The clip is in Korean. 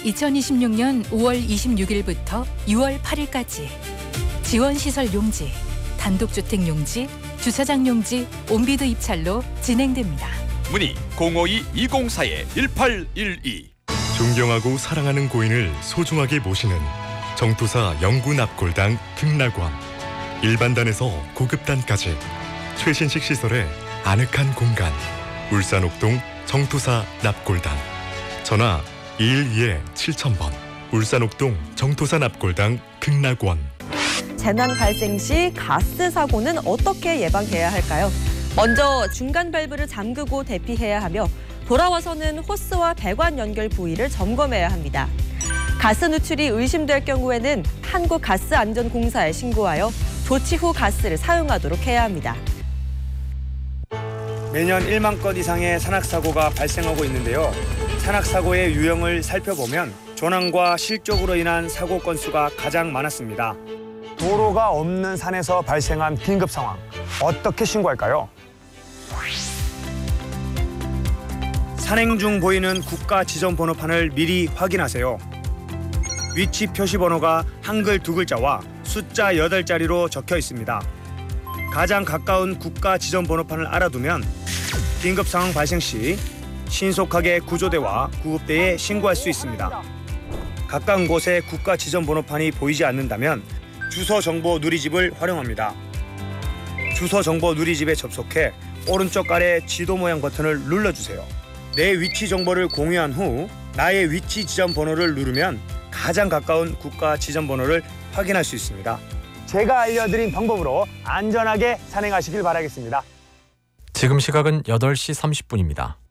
2026년 5월 26일부터 6월 8일까지 지원시설 용지, 단독주택 용지, 주차장 용지, 온비드 입찰로 진행됩니다. 문의 052-204-1812. 존경하고 사랑하는 고인을 소중하게 모시는 정토사 영구납골당 극락원. 일반단에서 고급단까지 최신식 시설에 아늑한 공간. 울산 옥동 정토사 납골당. 전화 212-7000번. 울산 옥동 정토사 납골당 극락원. 재난 발생 시 가스 사고는 어떻게 예방해야 할까요? 먼저 중간 밸브를 잠그고 대피해야 하며 돌아와서는 호스와 배관 연결 부위를 점검해야 합니다. 가스 누출이 의심될 경우에는 한국가스안전공사에 신고하여 조치 후 가스를 사용하도록 해야 합니다. 매년 1만 건 이상의 산악사고가 발생하고 있는데요. 산악사고의 유형을 살펴보면 조난과 실족으로 인한 사고 건수가 가장 많았습니다. 도로가 없는 산에서 발생한 긴급 상황, 어떻게 신고할까요? 산행 중 보이는 국가 지정 번호판을 미리 확인하세요. 위치 표시 번호가 한글 2글자와 숫자 8자리로 적혀 있습니다. 가장 가까운 국가 지정 번호판을 알아두면 긴급 상황 발생 시 신속하게 구조대와 구급대에 신고할 수 있습니다. 가까운 곳에 국가 지정 번호판이 보이지 않는다면 주소 정보 누리집을 활용합니다. 주소 정보 누리집에 접속해 오른쪽 아래 지도 모양 버튼을 눌러주세요. 내 위치 정보를 공유한 후 나의 위치 지정 번호를 누르면 가장 가까운 국가 지정 번호를 확인할 수 있습니다. 제가 알려드린 방법으로 안전하게 산행하시길 바라겠습니다. 지금 시각은 8시 30분입니다.